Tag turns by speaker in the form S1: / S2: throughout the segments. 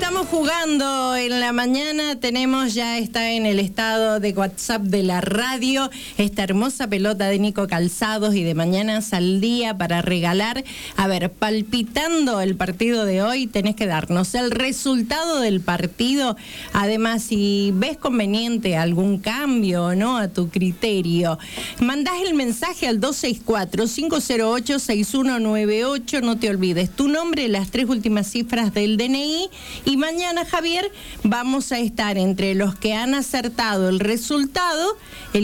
S1: estamos jugando en la mañana. Está en el estado de WhatsApp de la radio esta hermosa pelota de Nico Calzados y de Mañanas al Día para regalar. A ver, palpitando el partido de hoy, tenés que darnos el resultado del partido. Además, si ves conveniente algún cambio o no a tu criterio, mandás el mensaje al 264-508-6198. No te olvides tu nombre, las 3 últimas cifras del DNI. Y mañana, Javier, vamos a estar entre los que han acertado el resultado,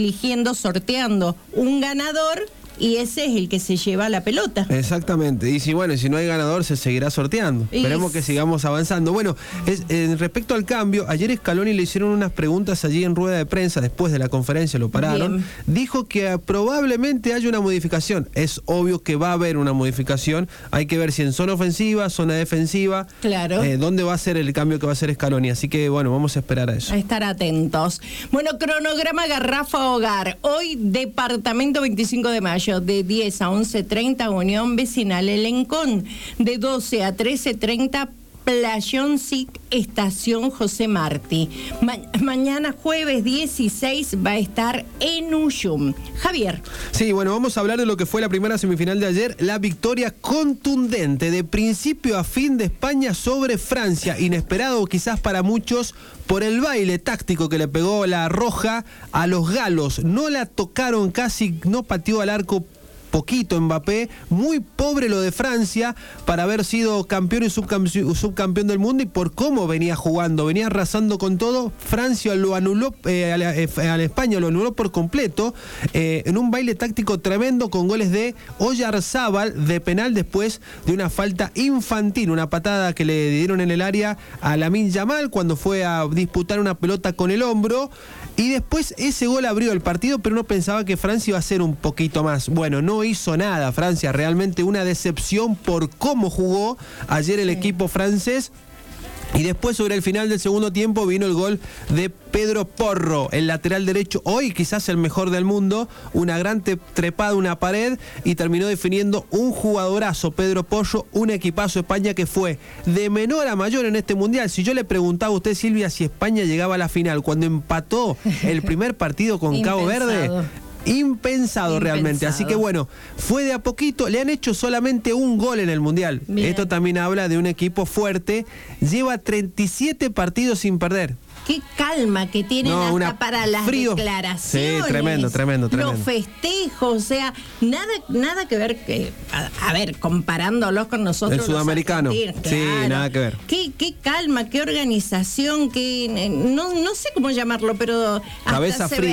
S1: sorteando un ganador, y ese es el que se lleva la pelota.
S2: Exactamente. Y si no hay ganador, se seguirá sorteando. Esperemos que sigamos avanzando. Bueno, respecto al cambio, ayer Scaloni le hicieron unas preguntas allí en rueda de prensa, después de la conferencia lo pararon. Bien. Dijo que probablemente haya una modificación. Es obvio que va a haber una modificación. Hay que ver si en zona ofensiva, zona defensiva.
S1: Claro.
S2: ¿Dónde va a ser el cambio que va a hacer Scaloni? Así que, vamos a esperar a eso.
S1: A estar atentos. Bueno, cronograma Garrafa Hogar. Hoy, departamento 25 de mayo. De 10 a 11:30, Unión Vecinal El Encón. De 12 a 13:30, Playón SIC, Estación José Martí. Mañana jueves 16 va a estar en Ullum. Javier.
S2: Sí, vamos a hablar de lo que fue la primera semifinal de ayer. La victoria contundente de principio a fin de España sobre Francia. Inesperado quizás para muchos por el baile táctico que le pegó la roja a los galos. No la tocaron casi, no pateó al arco poquito Mbappé, muy pobre lo de Francia para haber sido campeón y subcampeón del mundo, y por cómo venía jugando, venía arrasando con todo. Francia lo anuló, a España lo anuló por completo, en un baile táctico tremendo con goles de Oyarzábal de penal después de una falta infantil, una patada que le dieron en el área a Lamine Yamal cuando fue a disputar una pelota con el hombro, y después ese gol abrió el partido, pero uno pensaba que Francia iba a ser un poquito más. No hizo nada Francia, realmente una decepción por cómo jugó ayer el equipo francés. Y después, sobre el final del segundo tiempo, vino el gol de Pedro Porro, el lateral derecho, hoy quizás el mejor del mundo, una gran trepada, una pared, y terminó definiendo un jugadorazo, Pedro Porro, un equipazo España que fue de menor a mayor en este mundial. Si yo le preguntaba a usted, Silvia, si España llegaba a la final, cuando empató el primer partido con Cabo Verde, impensado realmente, así que fue de a poquito. Le han hecho solamente un gol en el Mundial. Bien. Esto también habla de un equipo fuerte. Lleva 37 partidos sin perder.
S1: Qué calma que tienen hasta para las declaraciones.
S2: Sí, tremendo.
S1: Los festejos, o sea, nada que ver, a ver, comparándolos con nosotros.
S2: El sudamericano. Claro. Sí, nada que ver.
S1: Qué calma, qué organización, no sé cómo llamarlo, pero
S2: cabeza fría.